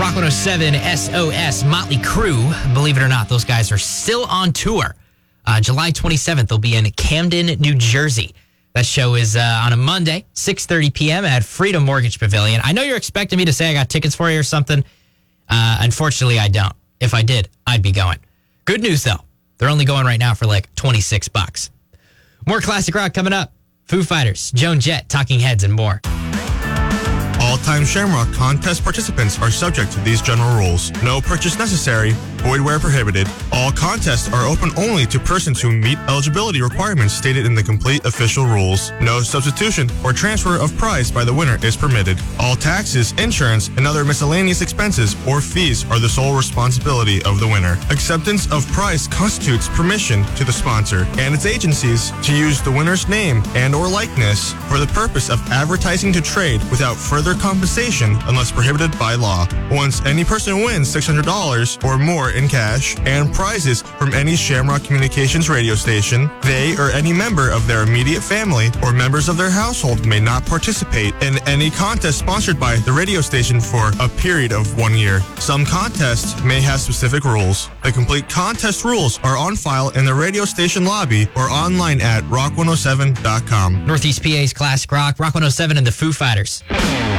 Rock 107 SOS Motley Crue. Believe it or not, those guys are still on tour. July 27th, they'll be in Camden, New Jersey. That show is on a Monday, 6:30 p.m. at Freedom Mortgage Pavilion. I know you're expecting me to say I got tickets for you or something. Unfortunately, I don't. If I did, I'd be going. Good news, though. They're only going right now for like $26. More classic rock coming up. Foo Fighters, Joan Jett, Talking Heads, and more. All-time Shamrock contest participants are subject to these general rules. No purchase necessary. Void where prohibited. All contests are open only to persons who meet eligibility requirements stated in the complete official rules. No substitution or transfer of prize by the winner is permitted. All taxes, insurance, and other miscellaneous expenses or fees are the sole responsibility of the winner. Acceptance of prize constitutes permission to the sponsor and its agencies to use the winner's name and or likeness for the purpose of advertising to trade without further compensation unless prohibited by law. Once any person wins $600 or more in cash and prizes from any Shamrock Communications radio station, they or any member of their immediate family or members of their household may not participate in any contest sponsored by the radio station for a period of 1 year. Some contests may have specific rules. The complete contest rules are on file in the radio station lobby or online at rock107.com. Northeast PA's Classic Rock, Rock 107 and the Foo Fighters.